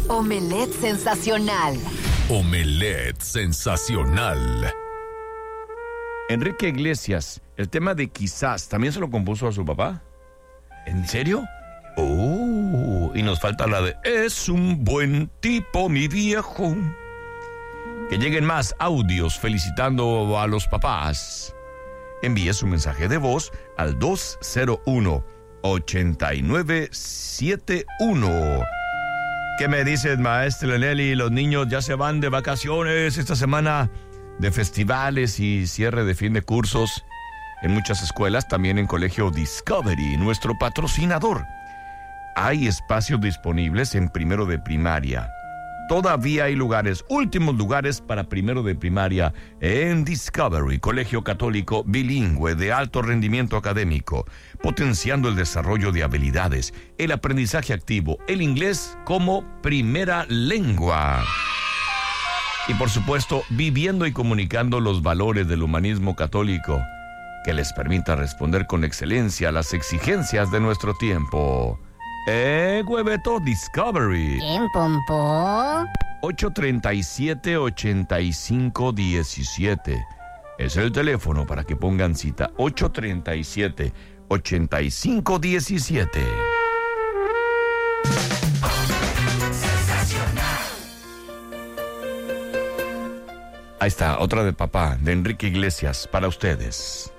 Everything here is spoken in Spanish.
Omelette sensacional. Omelette sensacional. Enrique Iglesias, el tema de Quizás, ¿también se lo compuso a su papá? ¿En serio? Y nos falta la de Es un buen tipo, mi viejo. Que lleguen más audios felicitando a los papás. Envíe su mensaje de voz al 201-8971. ¿Qué me dices, maestra Nelly? Los niños ya se van de vacaciones esta semana, de festivales y cierre de fin de cursos en muchas escuelas, también en Colegio Discovery, nuestro patrocinador. Hay espacios disponibles en primero de primaria. Todavía hay lugares, últimos lugares para primero de primaria en Discovery, colegio católico bilingüe de alto rendimiento académico, potenciando el desarrollo de habilidades, el aprendizaje activo, el inglés como primera lengua. Y por supuesto, viviendo y comunicando los valores del humanismo católico, que les permita responder con excelencia a las exigencias de nuestro tiempo. Hueveto Discovery. ¿Quién, Pompo? 837-8517. Es el teléfono para que pongan cita. 837-8517. Ahí está, otra de papá, de Enrique Iglesias, para ustedes.